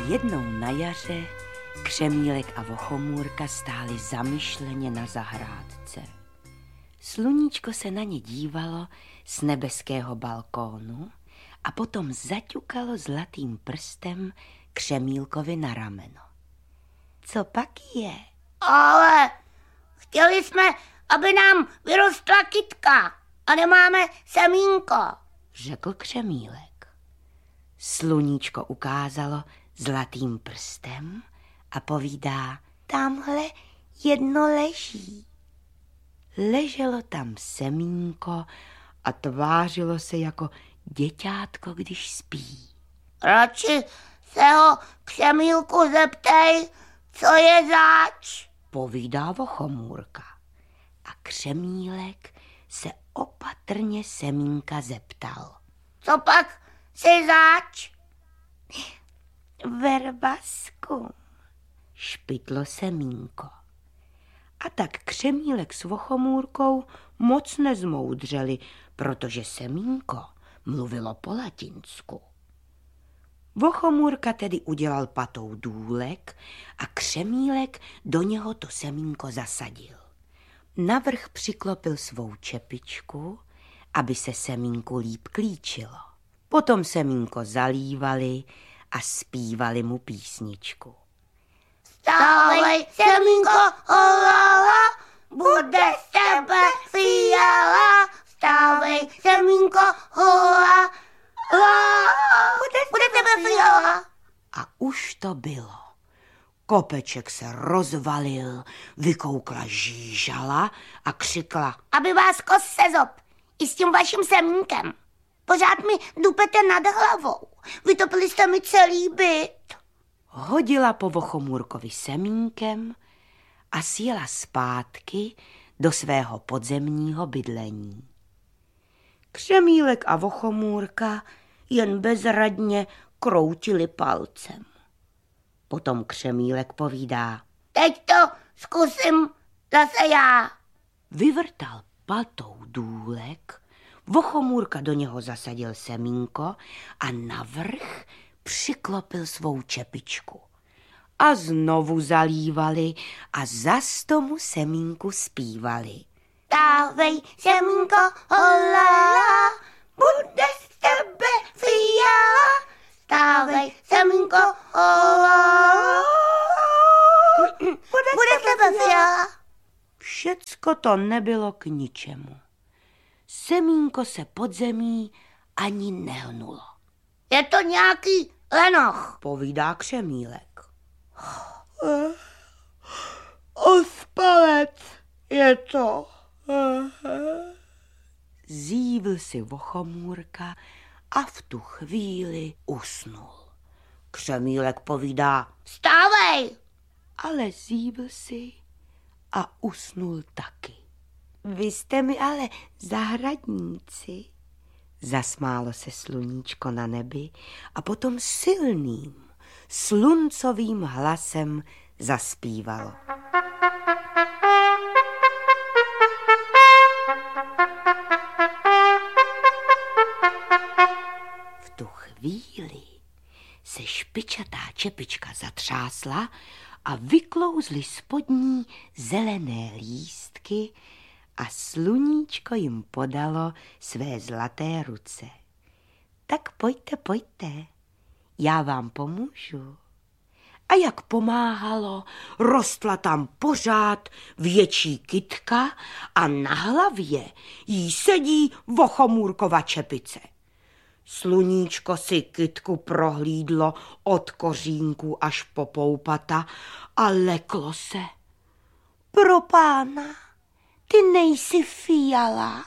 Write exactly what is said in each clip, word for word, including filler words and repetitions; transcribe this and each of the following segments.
Jednou na jaře Křemílek a Vochomůrka stáli zamyšleně na zahrádce. Sluníčko se na ně dívalo z nebeského balkónu a potom zaťukalo zlatým prstem Křemílkovi na rameno. Co pak je? Ale chtěli jsme, aby nám vyrostla kytka a nemáme semínko, řekl Křemílek. Sluníčko ukázalo zlatým prstem a povídá, tamhle jedno leží. Leželo tam semínko a tvářilo se jako děťátko, když spí. Radši se ho Křemílku zeptej, co je zač, povídá Vochomůrka. A Křemílek se opatrně semínka zeptal. Co pak jsi zač? Verbaskum, špitlo semínko. A tak Křemílek s Vochomůrkou moc nezmoudřeli, protože semínko mluvilo po latinsku. Vochomůrka tedy udělal patou důlek a Křemílek do něho to semínko zasadil. Navrch přiklopil svou čepičku, aby se semínku líp klíčilo. Potom semínko zalívali a zpívali mu písničku. Stávej, semínko, holala, bude z tebe fiala. Stávej, semínko, holala, bude, bude z tebe fiala. A už to bylo. Kopeček se rozvalil, vykoukla žížala a křikla. Aby vás kos sezop, i s tím vaším semínkem. Pořád mi dupete nad hlavou. Vytopili jste mi celý byt. Hodila po Vochomůrkovi semínkem a sjela zpátky do svého podzemního bydlení. Křemílek a Vochomůrka jen bezradně kroutili palcem. Potom Křemílek povídá. Teď to zkusím zase já. Vyvrtal patou důlek, Vochomůrka do něho zasadil semínko a navrch přiklopil svou čepičku. A znovu zalívali a zas tomu semínku zpívali. Stávej, semínko, holala, bude z tebe fiala. Stávej, semínko, holala, bude z tebe fiala. Všecko to nebylo k ničemu. Semínko se pod zemí ani nehnulo. Je to nějaký lenoch, povídá Křemílek. Ospalec je to. Zívl si Vochomůrka a v tu chvíli usnul. Křemílek povídá. Stávej! Ale zívl si a usnul taky. Vy jste mi ale zahradníci. Zasmálo se sluníčko na nebi a potom silným, sluncovým hlasem zaspívalo. V tu chvíli se špičatá čepička zatřásla a vyklouzly spod ní zelené lístky a sluníčko jim podalo své zlaté ruce. Tak pojďte, pojďte, já vám pomůžu. A jak pomáhalo, rostla tam pořád větší kytka a na hlavě jí sedí Vochomůrkova čepice. Sluníčko si kytku prohlídlo od kořínku až po poupata a leklo se. Pro pána, ty nejsi fiala.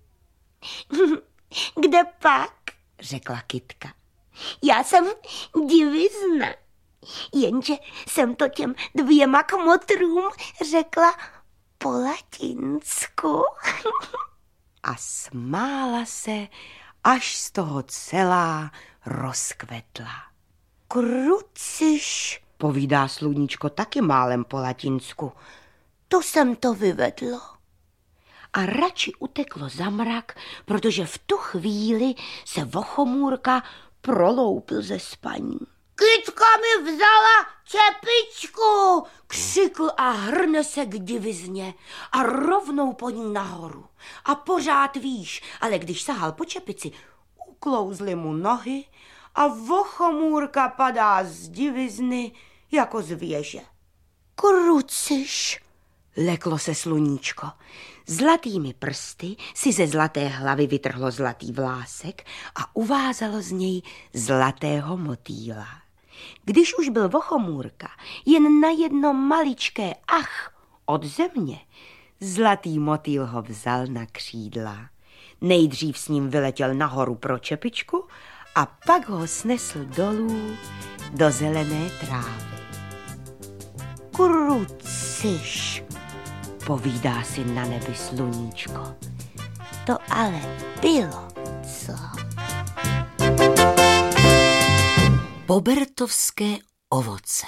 Kde pak, řekla kytka. Já jsem divizna, jenže jsem to těm dvěma kmotrům řekla po latinsku. A smála se, až z toho celá rozkvetla. Kruciš, povídá sluníčko taky málem po latinsku. To jsem to vyvedlo. A radši uteklo za mrak, protože v tu chvíli se Vochomůrka proloupil ze spaní. Kytka mi vzala čepičku, křikl a hrne se k divizně a rovnou po ní nahoru. A pořád výš, ale když sahal po čepici, uklouzly mu nohy a vochomůrka padá z divizny jako z věže. Kruciš, leklo se sluníčko. Zlatými prsty si ze zlaté hlavy vytrhlo zlatý vlásek a uvázalo z něj zlatého motýla. Když už byl vochomůrka jen na jedno maličké ach od země, zlatý motýl ho vzal na křídla. Nejdřív s ním vyletěl nahoru pro čepičku a pak ho snesl dolů do zelené trávy. Kruciš, povídá si na nebi sluníčko. To ale bylo co? Pobertovské ovoce.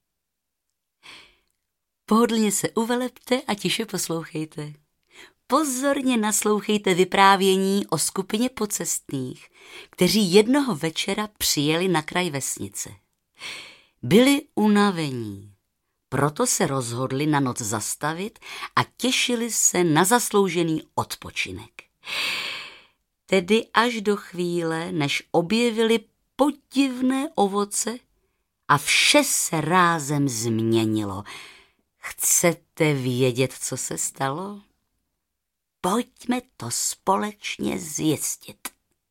Pohodlně se uvelepte a tiše poslouchejte. Pozorně naslouchejte vyprávění o skupině pocestných, kteří jednoho večera přijeli na kraj vesnice. Byli unavení, proto se rozhodli na noc zastavit a těšili se na zasloužený odpočinek. Tedy až do chvíle, než objevili podivné ovoce a vše se rázem změnilo. Chcete vědět, co se stalo? Pojďme to společně zjistit.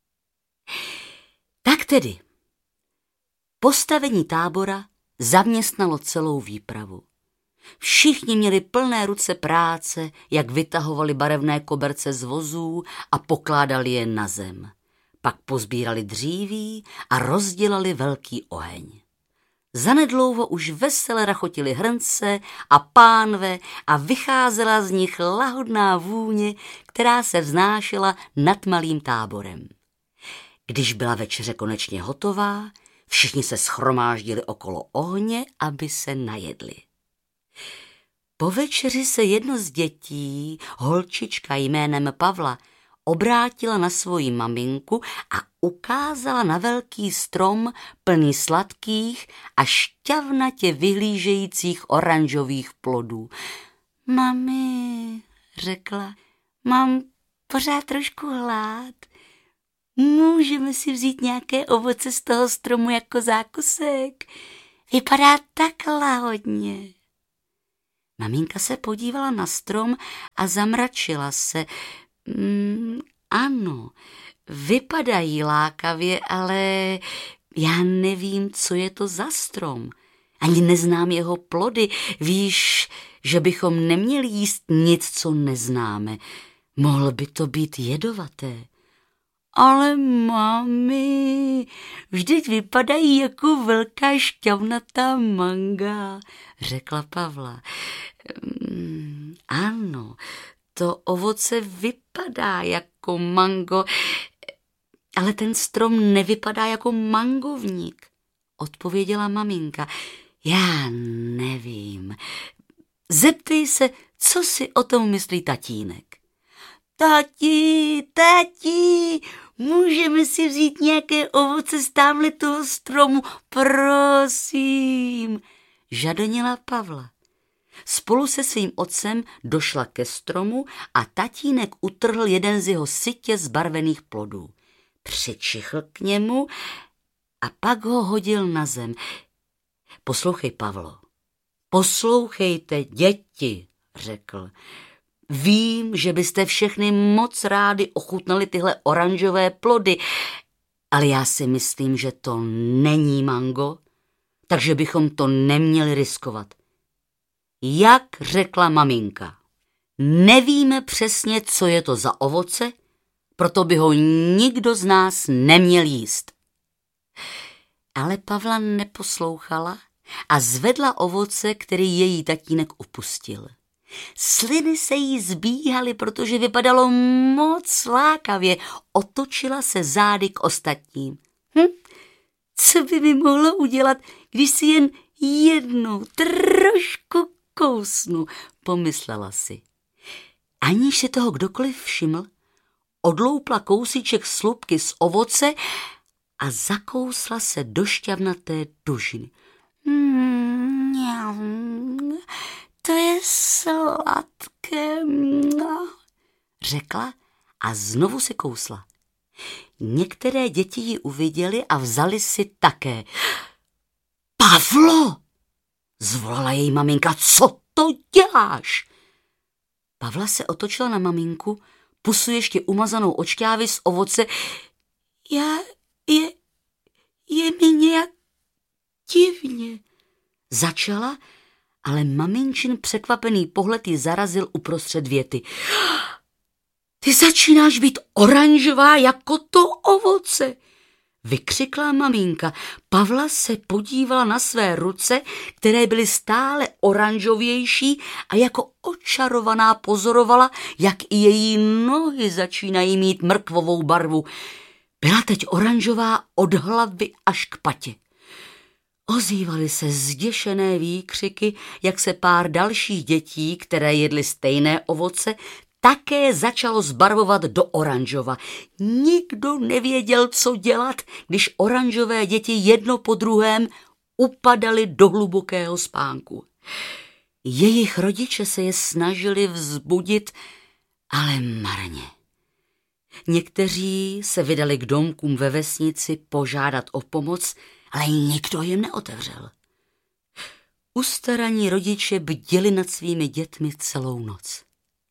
Tak tedy, postavení tábora zaměstnalo celou výpravu. Všichni měli plné ruce práce, jak vytahovali barevné koberce z vozů a pokládali je na zem. Pak pozbírali dříví a rozdělali velký oheň. Zanedlouho už vesele rachotily hrnce a pánve a vycházela z nich lahodná vůně, která se vznášela nad malým táborem. Když byla večeře konečně hotová, všichni se shromáždili okolo ohně, aby se najedli. Po večeři se jedno z dětí, holčička jménem Pavla, obrátila na svoji maminku a ukázala na velký strom plný sladkých a šťavnatě vyhlížejících oranžových plodů. Mami, řekla, mám pořád trošku hlad. Můžeme si vzít nějaké ovoce z toho stromu jako zákusek? Vypadá tak lahodně. Maminka se podívala na strom a zamračila se. Mm, ano, vypadají lákavě, ale já nevím, co je to za strom. Ani neznám jeho plody. Víš, že bychom neměli jíst nic, co neznáme. Mohlo by to být jedovaté. Ale mami, vždyť vypadají jako velká šťavnatá manga, řekla Pavla. Mm, ano, to ovoce vypadá jako mango, ale ten strom nevypadá jako mangovník, odpověděla maminka. Já nevím. Zeptej se, co si o tom myslí tatínek. Tati, tati, můžeme si vzít nějaké ovoce z támhle toho stromu, prosím, žadanila Pavla. Spolu se svým otcem došla ke stromu a tatínek utrhl jeden z jeho sytě zbarvených plodů. Přičichl k němu a pak ho hodil na zem. Poslouchej, Pavlo, poslouchejte, děti, řekl. Vím, že byste všechny moc rádi ochutnali tyhle oranžové plody, ale já si myslím, že to není mango, takže bychom to neměli riskovat. Jak řekla maminka, nevíme přesně, co je to za ovoce, proto by ho nikdo z nás neměl jíst. Ale Pavla neposlouchala a zvedla ovoce, který její tatínek upustil. Sliny se jí zbíhaly, protože vypadalo moc lákavě. Otočila se zády k ostatním. Hm? Co by mi mohlo udělat, když si jen jednou trošku kousnu, pomyslela si. Aniž se toho kdokoliv všiml, odloupla kousíček slupky z ovoce a zakousla se do šťavnaté dužiny. Mm, to je sladké, řekla a znovu se kousla. Některé děti ji uviděly a vzali si také. Pavlo, zvolala její maminka, co to děláš? Pavla se otočila na maminku, pusu ještě umazanou od šťávy z ovoce. Já, je, je mi nějak divně, začala, ale maminčin překvapený pohled ji zarazil uprostřed věty. Ty začínáš být oranžová jako to ovoce, vykřikla maminka. Pavla se podívala na své ruce, které byly stále oranžovější a jako očarovaná pozorovala, jak i její nohy začínají mít mrkvovou barvu. Byla teď oranžová od hlavy až k patě. Ozývaly se zděšené výkřiky, jak se pár dalších dětí, které jedly stejné ovoce, také začalo zbarvovat do oranžova. Nikdo nevěděl, co dělat, když oranžové děti jedno po druhém upadaly do hlubokého spánku. Jejich rodiče se je snažili vzbudit, ale marně. Někteří se vydali k domkům ve vesnici požádat o pomoc, ale nikdo jim neotevřel. Ustaraní rodiče bděli nad svými dětmi celou noc.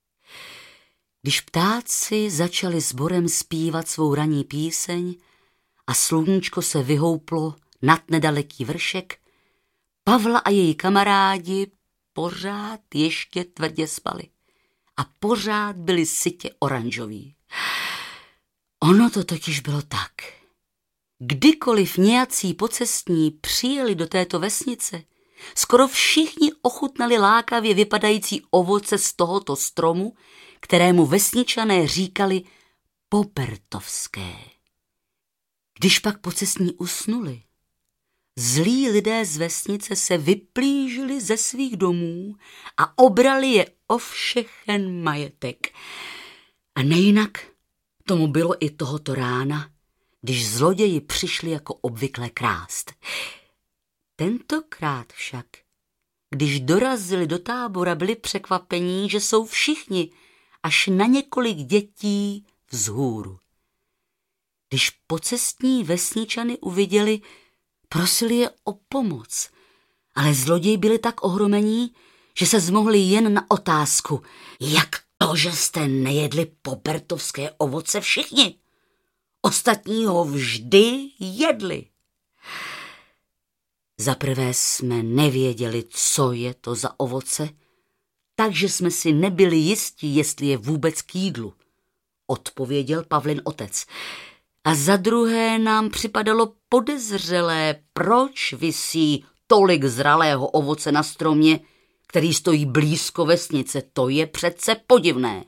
Když ptáci začali sborem zpívat svou ranní píseň a sluníčko se vyhouplo nad nedaleký vršek, Pavla a její kamarádi pořád ještě tvrdě spali a pořád byli sytě oranžoví. Ono to totiž bylo tak. Kdykoliv nějací pocestní přijeli do této vesnice, skoro všichni ochutnali lákavě vypadající ovoce z tohoto stromu, kterému vesničané říkali pobertovské. Když pak pocestní usnuli, zlí lidé z vesnice se vyplížili ze svých domů a obrali je o všechen majetek. A nejinak tomu bylo i tohoto rána, když zloději přišli jako obvykle krást. Tentokrát však, když dorazili do tábora, byli překvapení, že jsou všichni až na několik dětí vzhůru. Když pocestní vesničany uviděli, prosili je o pomoc, ale zloději byli tak ohromení, že se zmohli jen na otázku, jak to, že jste nejedli pobertovské ovoce všichni? Ostatní ho vždy jedli. Zaprvé jsme nevěděli, co je to za ovoce, takže jsme si nebyli jistí, jestli je vůbec k jídlu, odpověděl Pavlin otec. A za druhé nám připadalo podezřelé, proč visí tolik zralého ovoce na stromě, který stojí blízko vesnice. To je přece podivné.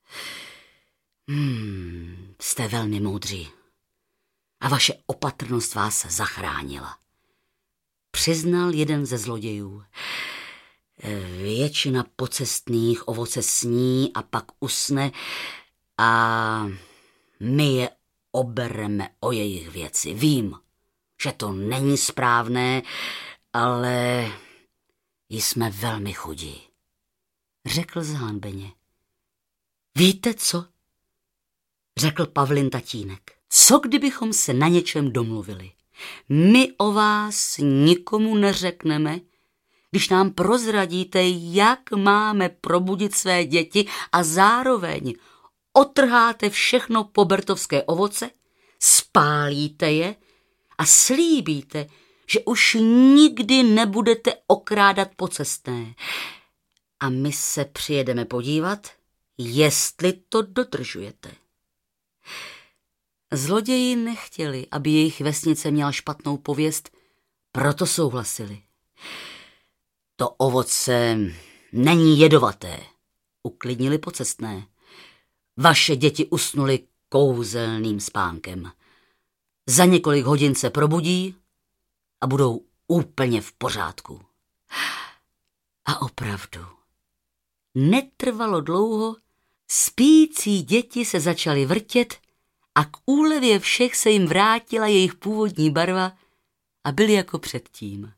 Hmm, jste velmi moudří a vaše opatrnost vás zachránila, přiznal jeden ze zlodějů. Většina pocestných ovoce sní a pak usne a my je obereme o jejich věci. Vím, že to není správné, ale jsme velmi chudí, řekl zhanbeně. Víte co? Řekl Pavlin tatínek. Co kdybychom se na něčem domluvili? My o vás nikomu neřekneme, když nám prozradíte, jak máme probudit své děti a zároveň otrháte všechno pobertovské ovoce, spálíte je a slíbíte, že už nikdy nebudete okrádat pocestné. A my se přijedeme podívat, jestli to dodržujete. Zloději nechtěli, aby jejich vesnice měla špatnou pověst, proto souhlasili. To ovoce není jedovaté, uklidnili pocestné. Vaše děti usnuly kouzelným spánkem. Za několik hodin se probudí a budou úplně v pořádku. A opravdu, netrvalo dlouho, spící děti se začaly vrtět a k úlevě všech se jim vrátila jejich původní barva a byli jako předtím.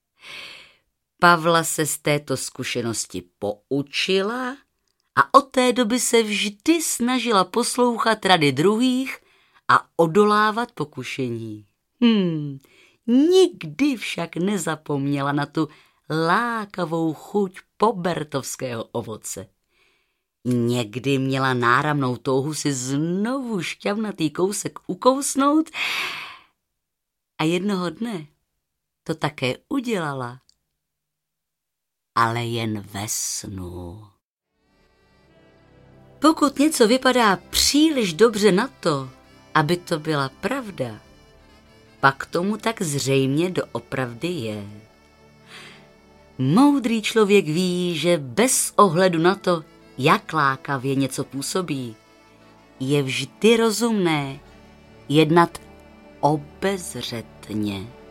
Pavla se z této zkušenosti poučila a od té doby se vždy snažila poslouchat rady druhých a odolávat pokušení. Hmm, nikdy však nezapomněla na tu lákavou chuť pobertovského ovoce. Někdy měla náramnou touhu si znovu šťavnatý kousek ukousnout a jednoho dne to také udělala, ale jen ve snu. Pokud něco vypadá příliš dobře na to, aby to byla pravda, pak tomu tak zřejmě doopravdy je. Moudrý člověk ví, že bez ohledu na to, jak lákavě něco působí, je vždy rozumné jednat obezřetně.